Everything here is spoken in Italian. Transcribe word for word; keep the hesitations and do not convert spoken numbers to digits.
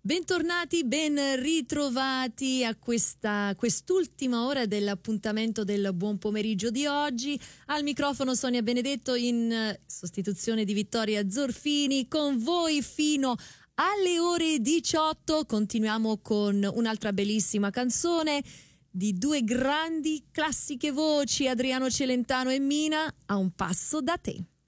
Bentornati, ben ritrovati a questa quest'ultima ora dell'appuntamento del buon pomeriggio di oggi. Al microfono Sonia Benedetto in sostituzione di Vittoria Zorfini, con voi fino alle ore diciotto. Continuiamo con un'altra bellissima canzone di due grandi classiche voci, Adriano Celentano e Mina, A un passo da te.